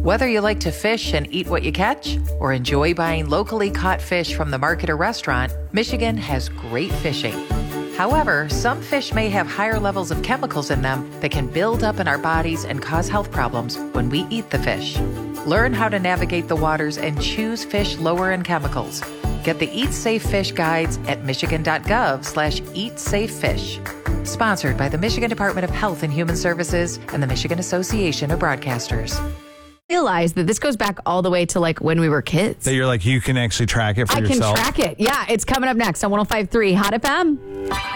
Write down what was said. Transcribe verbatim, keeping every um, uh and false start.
Whether you like to fish and eat what you catch, or enjoy buying locally caught fish from the market or restaurant, Michigan has great fishing. However, some fish may have higher levels of chemicals in them that can build up in our bodies and cause health problems when we eat the fish. Learn how to navigate the waters and choose fish lower in chemicals. Get the Eat Safe Fish guides at michigan.gov slash eat safe fish. Sponsored by the Michigan Department of Health and Human Services and the Michigan Association of Broadcasters. Realize that this goes back all the way to like when we were kids. That you're like, you can actually track it for I yourself. I can track it. Yeah, it's coming up next on one oh five point three Hot F M.